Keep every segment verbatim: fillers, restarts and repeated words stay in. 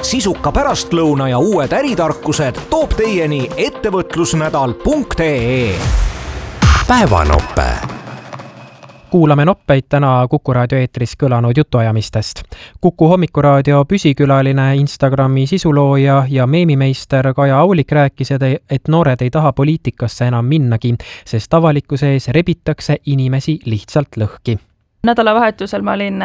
sisuka pärastlõuna ja uued äritarkused toob teieni ettevõtlusnädal punkt ee. Päevanope. Kuulame noppeid täna Kuku raadio eetris kõlanud jutuajamistest. Kuku hommikuradio püsikülaline Instagrami sisulooja ja meemimeister Kaja Aulik rääkis, et noored ei taha poliitikasse enam minnagi, sest avalikkuse ees rebitakse inimesi lihtsalt lõhki. Nädalavahetusel ma olin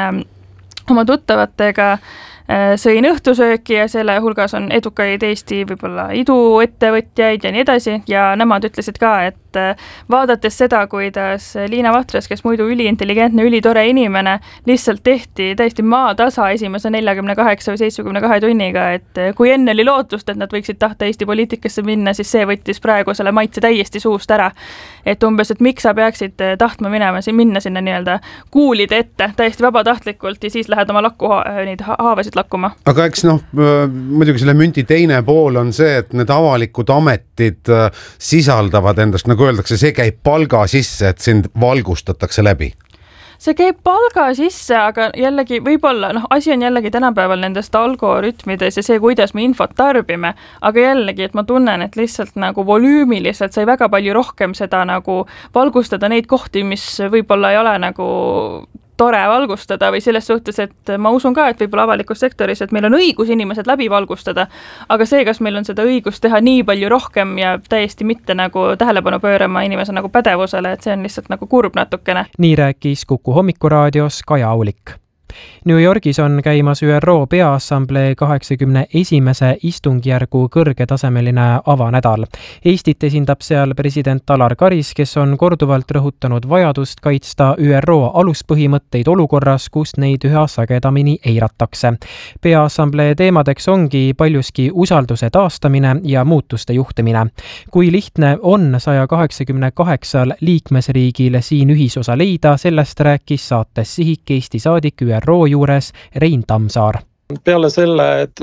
oma tuttavatega sõin õhtusööki ja selle hulgas on edukaid Eesti võib-olla iduettevõtjaid ja nii edasi ja nemad ütlesid ka, et vaadates seda, kuidas Liina Vahtras, kes muidu üliintelligentne, ülitore inimene, lihtsalt tehti täiesti maatasa esimese neljakümne kaheksa või seitsmekümne kahe tunniga, et kui enne oli lootust, et nad võiksid tahta Eesti poliitikasse minna, siis see võttis praegu selle maitse täiesti suust ära. Et umbes, et miks sa peaksid tahtma minema, minna sinna nii-öelda kuulide ette täiesti vabatahtlikult ja siis lähed oma lakku neid haavasid lakkuma. Aga eks noh, muidugi selle münti teine pool on see, et need avalikud ametid sisaldavad endast, nagu öeldakse, see käib palga sisse, et sind valgustatakse läbi. See käib palga sisse, aga jällegi võib-olla, noh, asi on jällegi tänapäeval nendest algoritmides ja see, kuidas me infot tarbime, aga jällegi, et ma tunnen, et lihtsalt nagu volüümiliselt sai väga palju rohkem seda nagu valgustada neid kohti, mis võib-olla ei ole nagu tore valgustada või selles suhtes, et ma usun ka, et võib-olla avalikus sektoris, et meil on õigus inimesed läbi valgustada, aga see, kas meil on seda õigust teha nii palju rohkem ja täiesti mitte nagu tähelepanu pöörama inimese nagu pädevusele, et see on lihtsalt nagu kurb natukene. Nii rääkis Kuku hommikuraadios Kaja Aulik. New Yorgis on käimas Ü R O Peaassamblee kaheksakümne esimese istungjärgu kõrgetasemeline avanädal. Eestit esindab seal president Alar Karis, kes on korduvalt rõhutanud vajadust kaitsta Ü R O aluspõhimõtteid olukorras, kus neid üha sagedamini eiratakse. Peaassamblee teemadeks ongi paljuski usalduse taastamine ja muutuste juhtimine. Kui lihtne on saja kaheksakümne kaheksal liikmesriigil siin ühisosa leida, sellest rääkis saates Sihik Eesti saadik Ü R O juures Rein Tamsaar. Peale selle, et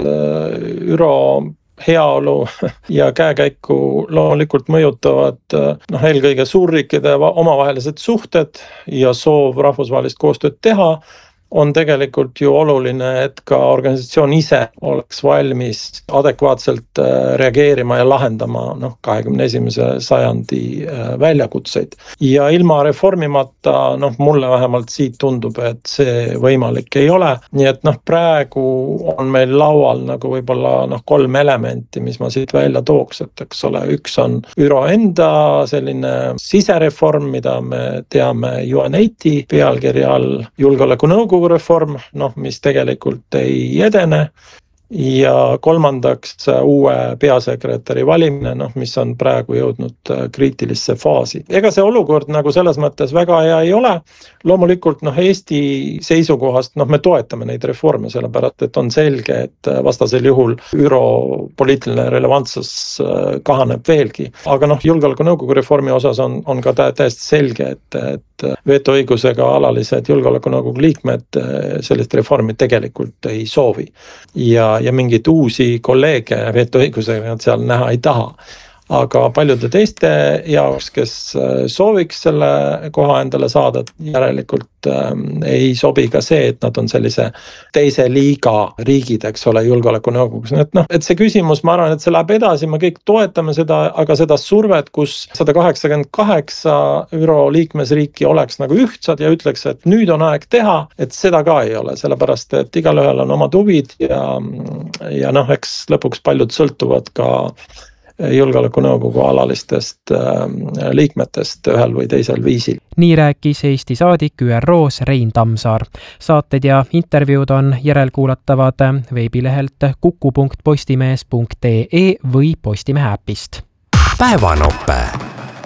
Ü R O heaolu ja käekäiku loomulikult mõjutavad noh, eelkõige suurriikide omavahelised suhted ja soov rahvusvahelist koostööd teha, on tegelikult ju oluline, et ka organisatsioon ise oleks valmis adekvaatselt reageerima ja lahendama noh, kahekümne esimese sajandi väljakutseid. Ja ilma reformimata, noh, mulle vähemalt siit tundub, et see võimalik ei ole. Nii et noh, praegu on meil laual nagu võib-olla noh, kolm elementi, mis ma siit välja tooks, et eks ole, üks on Ü R O enda selline sisereform, mida me teame U N eighty pealkirja all julgeolekunõukogu reform, noh, mis tegelikult ei edene ja kolmandaks uue peasekretäri valimine, noh, mis on praegu jõudnud kriitilisse faasi. Ega see olukord nagu selles mõttes väga hea ei ole. Loomulikult noh, Eesti seisukohast noh, me toetame neid reforme, sellepärast et on selge, et vastasel juhul Ü R O poliitiline relevantsus kahaneb veelgi. Aga noh, julgeolekunõukogu reformi osas on, on ka täiesti selge, et, et vetoõigusega alalised julgeolekunõukogu liikmed sellist reformi tegelikult ei soovi. Ja ja mingit uusi kolleege vetoõigusega nad seal näha ei taha. Aga paljude teiste jaoks, kes sooviks selle koha endale saada, järelikult ähm, ei sobi ka see, et nad on sellise teise liiga riigid, eks ole, julgeolekunõukogus. Et, noh, et see küsimus, ma arvan, et see läheb edasi, me kõik toetame seda, aga seda survet, kus sada kaheksakümmend kaheksa Ü R O liikmesriiki oleks nagu ühtsad ja ütleks, et nüüd on aeg teha, et seda ka ei ole, sellepärast, et igalühel on omad huvid ja, ja noh, eks lõpuks paljud sõltuvad ka julgeolekunõukogu alalistest liikmetest ühel või teisel viisil. Nii rääkis Eesti saadik Ü R O's Rein Tamsaar. Saated ja intervjuud on järelkuulatavad veebilehelt kuku punkt postimees punkt ee või Postimehe äpist. Päevanope.